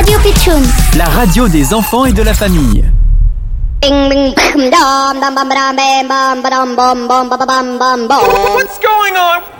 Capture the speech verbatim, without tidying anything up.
Radio Pitchoun. La radio des enfants et de la famille. What's going on?